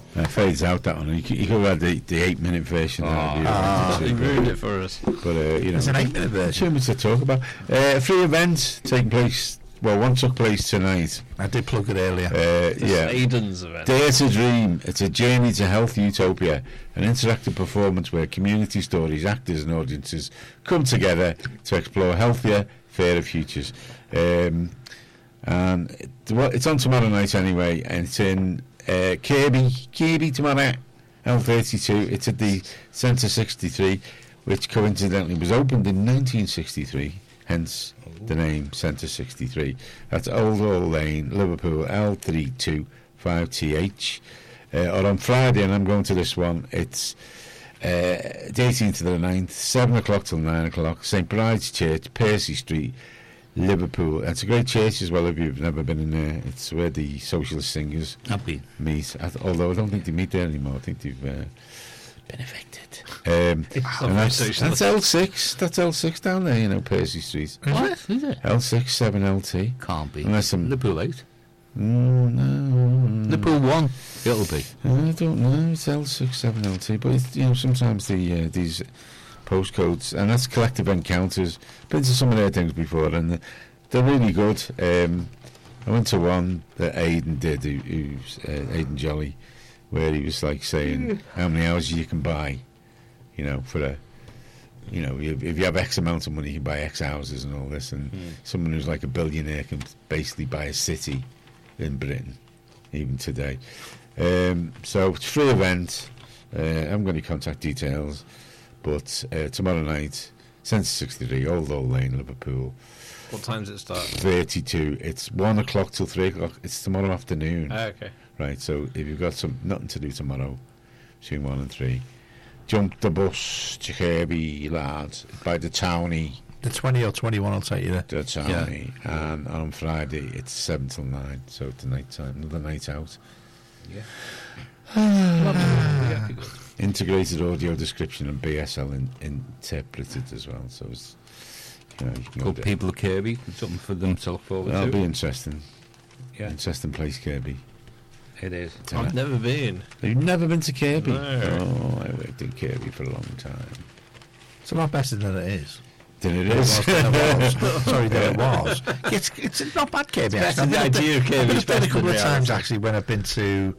Fades out that one. You could have had the 8-minute version. You ruined it for us. But It's an 8-minute version. Too much to talk about. Free events taking place. Well, one took place tonight. I did plug it earlier. Aiden's event. Dare to Dream. It's a journey to health utopia, an interactive performance where community stories, actors and audiences come together to explore healthier, fairer futures. And it's on tomorrow night anyway, and it's in Kirby tomorrow, L32. It's at the Centre 63, which coincidentally was opened in 1963, hence the name Centre 63. That's Old Lane, Liverpool, L325TH. Or on Friday, and I'm going to this one, it's the 18th to the 9th, 7 o'clock till 9 o'clock, St Bride's Church, Percy Street, Liverpool. It's a great church as well if you've never been in there. It's where the socialist singers meet. Although I don't think they meet there anymore. I think they've been evicted. And that's L6. That's L6 down there, Percy Street. What? Is it? L6, 7LT. Can't be. Unless Liverpool 8. No. Liverpool 1. It'll be. I don't know. It's L6, 7LT. But it's, sometimes these postcodes, and that's Collective Encounters. Been to some of their things before, and they're really good. I went to one that Aidan did, who's Aidan Jolly, where he was like saying how many houses you can buy, for a, if you have X amount of money, you can buy X houses and all this, and someone who's like a billionaire can basically buy a city in Britain, even today. So it's a free event. I haven't got any contact details, but tomorrow night, Centre 63, Old Lane, Liverpool. What time does it start? 32. It's 1 o'clock till 3 o'clock. It's tomorrow afternoon. Okay. Right, so if you've got nothing to do tomorrow, between 1 and 3, jump the bus to Kirby, lads, by the townie. The 20 or 21 will take you there. The townie. Yeah. And on Friday, it's 7 till 9, so it's night time, another night out. Yeah. Integrated audio description and BSL interpreted as well, so it's, you can good people at Kirby, something for them to look forward to. That'll be interesting. Yeah. Interesting place, Kirby. It is. I've never been. You've never been to Kirby? No. Oh, I worked in Kirby for a long time. It's a lot better than it is. Than it is. Sorry, than it was. It's not bad, Kirby. The idea of Kirby is better. I've been a couple of times actually when I've been to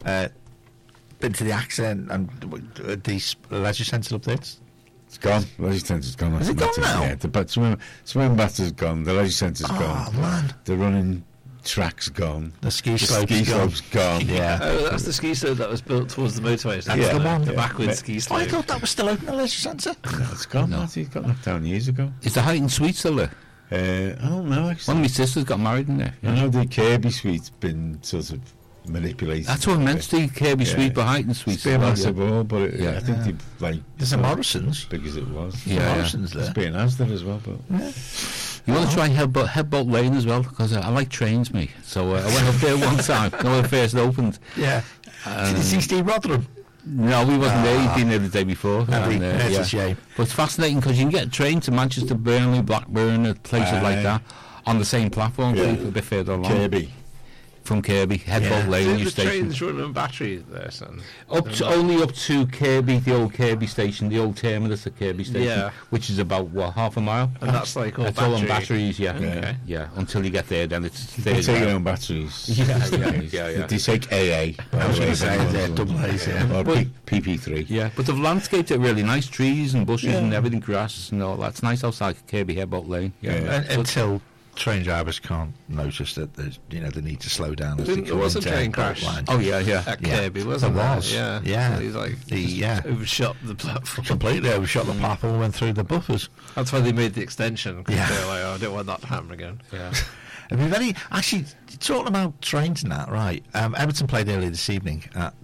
the Accent and the leisure centre up there. It's gone. The leisure centre's gone. Is it gone now? Yeah, but swim batter's gone. The leisure centre's gone. Oh man, the running track's gone. The ski slope's gone. Yeah. Oh, that's the ski slope that was built towards the motorway. That's the one. The backwards ski slope. I thought that was still open, the leisure centre. No, it's gone. No. It got knocked down years ago. Is the Heighton Suite still there? I don't know, actually. One of my sisters got married in there. Yeah. I know the Kirby Suite's been sort of manipulated. That's what I meant, the Kirby Suite, but Heighton Suite. It's been massive all, but I think they've there's a Morrison's. Big as it was. Morrison's there. It's being Asda as well, but you want to try Headbolt Lane as well, because I like trains, me. So I went up there one time when it first opened. Yeah. Did you see Steve Rotherham? No, we wasn't there. He'd been there the day before. That's a shame. But it's fascinating because you can get a train to Manchester, Burnley, Blackburn, places like that on the same platform, a bit further along. Kirby. From Kirby, Headbolt Lane the station. trains running on batteries there, son. Only up to Kirby, the old Kirby station, the old terminus at Kirby station, which is about half a mile. And that's like all all on batteries, yeah. Until you get there, then it's they take your own batteries. Yeah. They take AA. Double A's, or PP3. Yeah, but they've landscaped it really nice, trees and bushes and everything, grasses and all. That's nice outside Kirby Headbolt Lane. Until train drivers can't notice that there's, they need to slow down as they There come was a into train Headbolt crash. Line. Oh yeah. At Kirby, wasn't there? there? Was. Yeah. He's like overshot the platform. Completely overshot the platform, went through the buffers. That's why they made the extension, because they're like, I don't want that to happen again. Yeah. It'd be very... Actually, talking about trains and that, right, Everton played earlier this evening at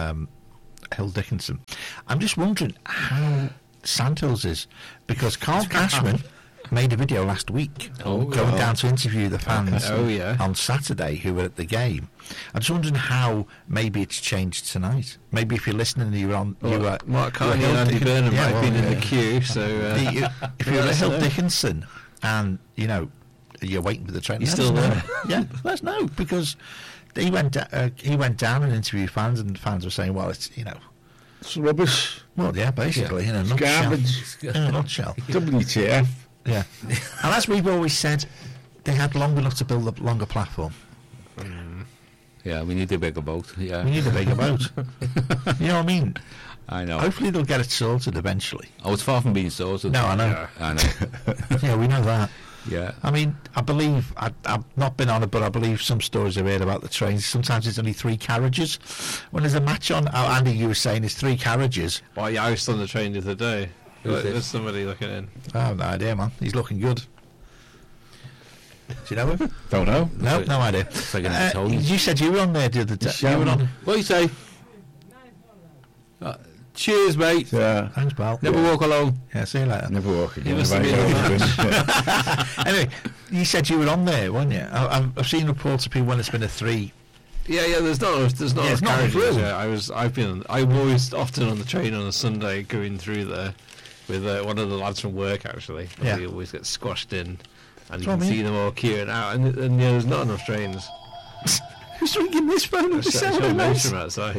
Hill Dickinson. I'm just wondering how Santos is, because Carl Cashman made a video last week going down to interview the fans on Saturday who were at the game. I'm just wondering how maybe it's changed tonight. Maybe if you're listening and Mark Carney and Andy Burnham might have been in the queue, so... if you're at Hill Dickinson and, you're waiting for the train... You're still there? Yeah, let us know, because he went down and interviewed fans, and fans were saying, well, it's It's rubbish. well, yeah, basically, in a It's nutshell. garbage. In a nutshell. WTF. Yeah. And as we've always said, they had long enough to build a longer platform. Yeah, we need a bigger boat. Yeah, We need a bigger boat. You know what I mean? I know. Hopefully they'll get it sorted eventually. Oh, it's far from being sorted. No, I know. Yeah, I know. Yeah, we know that. Yeah. I mean, I believe, I've not been on it, but I believe some stories I've heard about the trains, sometimes it's only 3 carriages. When there's a match on, Andy, you were saying it's 3 carriages. Well, yeah, I was on the train the other day. Who's it? There's somebody looking in. I have no idea, man. He's looking good. Do you know him? Don't know. No, like- no idea. It's like an Tony. You said you were on there the other day. You were on. What do you say? Cheers, mate. Yeah. Thanks, pal. Never walk alone. Yeah, see you later. Never walk again. must If I have been go to the Anyway, you said you were on there, weren't you? I've seen reports of people when it's been a 3. Yeah, there's not Yeah, it's enough not carriages. through. Yeah, I'm always often on the train on a Sunday going through there with one of the lads from work actually. And Yeah. we always get squashed in, and you what I can mean. see them all queuing out, and yeah, there's not enough trains. Who's ringing this phone? I saw a motor from outside.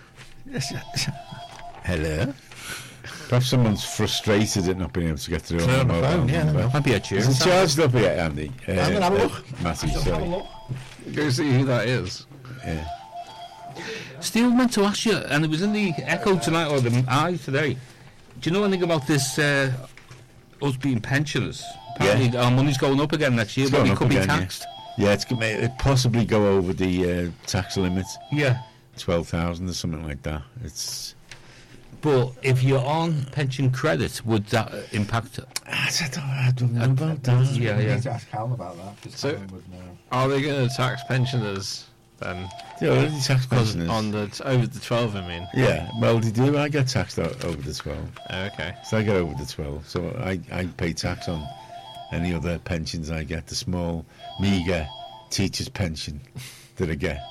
Hello. Perhaps someone's frustrated at not being able to get through Through on the mobile phone, yeah, number. no. Might be a cheer. Is it charged up yet, Andy? I'm gonna have a look. Matthew, sorry. Go see who that is. Yeah. Steve meant to ask you, and it was in the Echo tonight, or the Eye today. Do you know anything about this, us being pensioners? Apparently our money's going up again next year, It's but going we up could be again, yeah. taxed. Yeah, it's going to possibly go over the tax limit, Yeah. 12,000 or something like that. It's But if you're on pension credit, would that impact it? I don't know about that. Yeah, yeah. to ask Cal about that. 'cause So- Callum would know. Are they going to tax pensioners then? They're already tax pensioners. On the over the 12, I mean. Yeah, well, they do. I get taxed over the 12. Oh, okay. So I get over the 12. So I pay tax on any other pensions I get, the small, meagre teacher's pension that I get.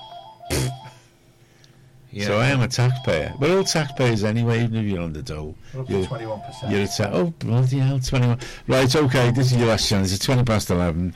Yeah. So I am a taxpayer. We're all taxpayers anyway, even if you're on the dole. You're, 21%. you're a oh, bloody hell, 21. Right, okay, this is your last chance. It's 20 past 11.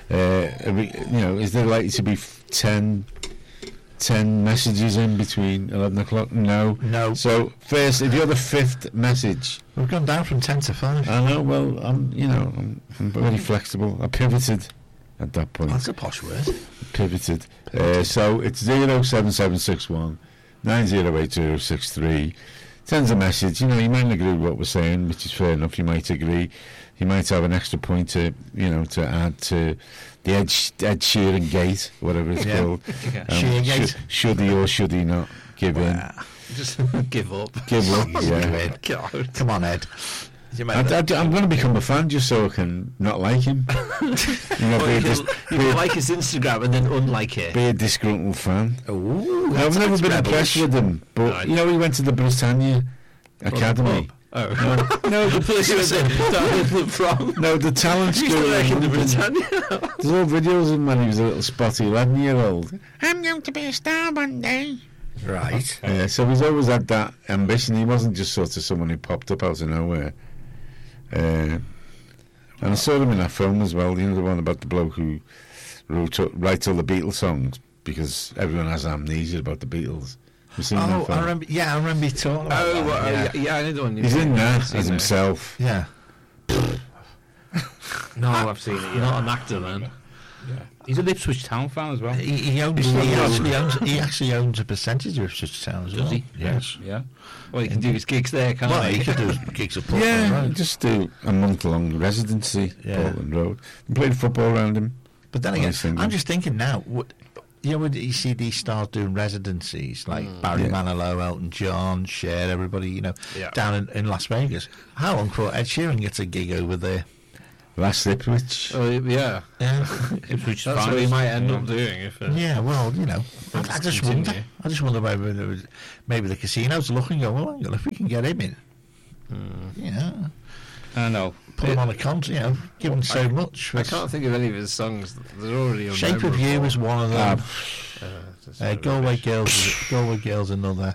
Is there likely to be 10 messages in between 11 o'clock? No. No. So, first, if you're the 5th message, We've gone down from 10 to 5. I know, well, I'm very flexible. I pivoted at that point. That's a posh word. Pivoted. So it's 07761 908063. Sends a message. You might not agree with what we're saying, which is fair enough. You might agree. You might have an extra point to add to the Ed Sheeran gate, whatever it's called. Sheeran gate. Should he or should he not give in? Just give up. Give up, yeah. God. Come on, Ed. I'm going to become a fan just so I can not like him. You can like his Instagram and then unlike it. Be a disgruntled fan. Ooh, I've never been impressed with him, but Right. he went to the Britannia Academy. Oh. No, the Place from. no, the talent He's school. still in in the London. Britannia. There's all videos of him when he was a little spotty 11-year-old. I'm going to be a star one day. Right. Yeah, so he's always had that ambition. He wasn't just sort of someone who popped up out of nowhere. And I saw him in that film as well. The one about the bloke who writes all the Beatles songs because everyone has amnesia about the Beatles. You seen that Oh, film? I remember you talking about Oh, that. well, yeah, I know the one. He's in there I've seen as it. himself. Yeah. No, I've seen it. You're not an actor, man. He's an Ipswich Town fan as well. He actually owns a percentage of Ipswich Town as well. Does he? Yes. Yeah. Well, he can do his gigs there, can't Well, he? he could do gigs at Portland Yeah, Road. just do a month-long residency, Yeah. Portland Road. And played football around him. But then Well, again, he's thinking- I'm just thinking now, when you see these stars doing residencies like Barry Yeah. Manilow, Elton John, Cher, everybody, Yeah. down in Las Vegas. How long before Ed Sheeran gets a gig over there? Last Ipswich. Oh, yeah. Yeah, Ipswich That's Town. what he might end up doing if. yeah. Well, I just continue. wonder. I just wonder maybe the casinos are looking. Go, well, hang on, if we can get him in, I know. put him on a contract. Give him so much. I can't think of any of his songs. They're already Shape of You is one of them. Galway Galway Girls, another.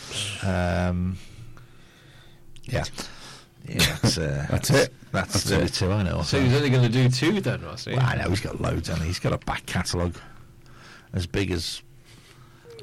Yeah, that's it. That's That's it. 32. I know. So he's only going to do 2 then, was he? Well, I know he's got loads, and he's got a back catalogue as big as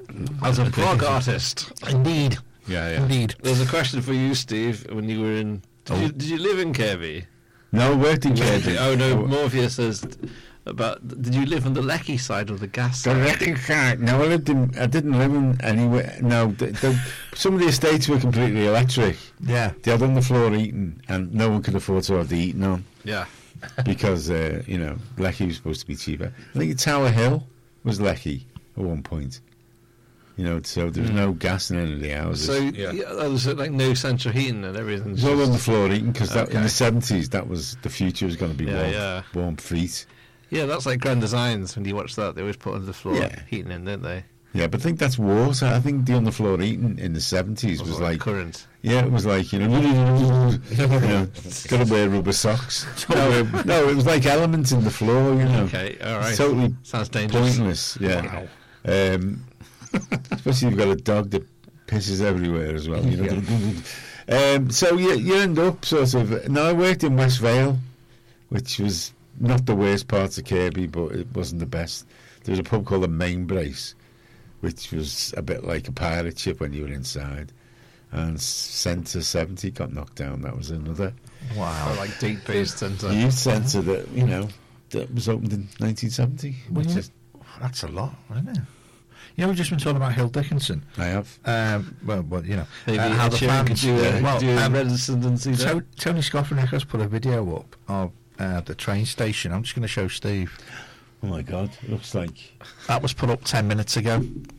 as a blog artist, Indeed. Yeah. Indeed. there's a question for you, Steve. When you were in, did you live in Kirby? No, I worked in Kirby. Oh no, Morpheus says about. Did you live on the Lecky side or the gas The side? wrecking side. No, I didn't live in anywhere. No, some of the estates were completely electric. Yeah. They had underfloor heating, and no one could afford to have the heating on Yeah. because Lecky was supposed to be cheaper. I think Tower Hill was Lecky at one point. So there was no gas in any of the houses. So Yeah. there was like no central heating and everything. it was all underfloor heating because in Okay. the 70s that was the future was going to be warm feet. Yeah, that's like Grand Designs. When you watch that, they always put underfloor Yeah. heating in, don't they? Yeah, but I think that's water. I think the underfloor heating in the 70s was like current. Yeah, it was like, got to wear rubber socks. No, it was like elements in the floor, Okay, all right. Totally Sounds dangerous. pointless, yeah. Especially if you've got a dog that pisses everywhere as well, So you end up sort of... Now, I worked in West Vale, which was not the worst parts of Kirby, but it wasn't the best. There was a pub called the Main Brace, which was a bit like a pirate ship when you were inside. And Centre 70 got knocked down. That was another Wow. Like deep-based centre. youth centre that, that was opened in 1970. Which is, That's a lot, isn't it? We've just been talking about Hill Dickinson. I have. Maybe how the Sheeran could fans... do a well, residency there. Tony Scoffinick has put a video up of the train station. I'm just going to show Steve. Oh my God, it looks like... That was put up 10 minutes ago.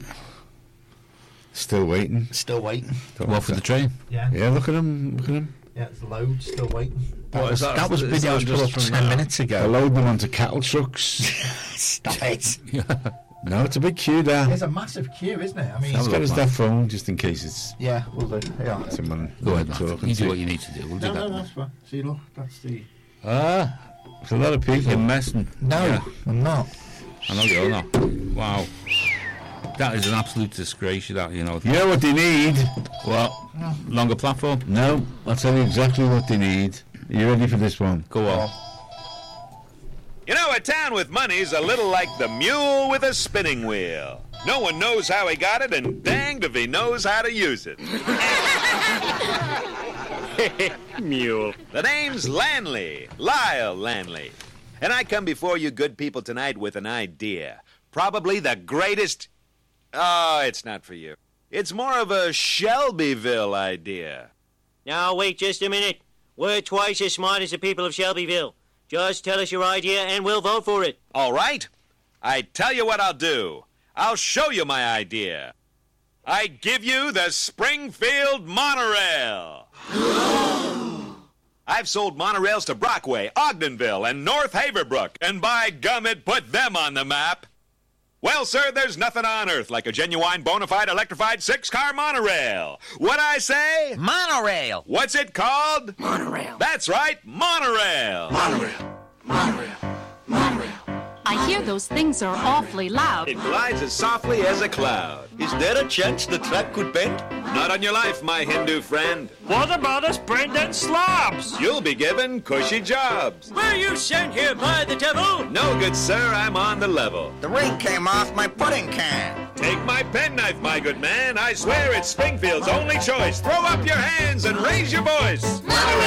Still waiting. Still waiting. Well, for the train. Yeah. Yeah, look at him. Yeah, it's loads. Still waiting. What, is that- That was is video that put up just from 10 now? minutes They're ago. loading them onto cattle trucks. Stop it. No, it's a big queue there. There's a massive queue, isn't it? I mean, He's got his deaf phone just in case it's yeah, we'll do. Yeah. someone Go ahead, talking Matt. You do to. what you need to do. We'll do that. that's fine. See, look, that's the... It's a lot of people. You're messing. No, Yeah. I'm not. I know you're not. Wow. That is an absolute disgrace, that, You know what they need? What? Longer platform? No, I'll tell you exactly what they need. Are you ready for this one? Go on. A town with money's a little like the mule with a spinning wheel. No one knows how he got it, and danged if he knows how to use it. Mule. The name's Lanley, Lyle Lanley. And I come before you good people tonight with an idea. Probably the greatest... Oh, it's not for you. It's more of a Shelbyville idea. Now, wait just a minute. We're twice as smart as the people of Shelbyville. Just tell us your idea and we'll vote for it. All right? I tell you what I'll do. I'll show you my idea. I give you the Springfield Monorail. I've sold monorails to Brockway, Ogdenville, and North Haverbrook, and by gum, it put them on the map. Well, sir, there's nothing on earth like a genuine, bona fide, electrified 6-car monorail. What'd I say? Monorail. What's it called? Monorail. That's right, monorail. I hear those things are awfully loud. It glides as softly as a cloud. Is there a chance the track could bend? Not on your life, my Hindu friend. What about us brain-dead slobs? You'll be given cushy jobs. Were you sent here by the devil? No, good sir, I'm on the level. The ring came off my pudding can. Take my penknife, my good man. I swear it's Springfield's only choice. Throw up your hands and raise your voice.